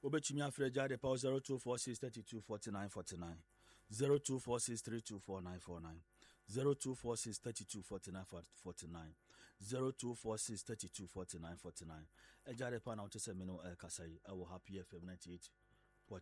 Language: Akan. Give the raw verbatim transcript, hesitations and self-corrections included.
Obetumi afre Jade Power zero two four six three two four nine four nine, zero two four six three two four nine four nine, zero two four six three two four nine four nine, zero two four six three two four nine four nine. Ejade Pa na wote se me no kasai. I will happy F M ninety-eight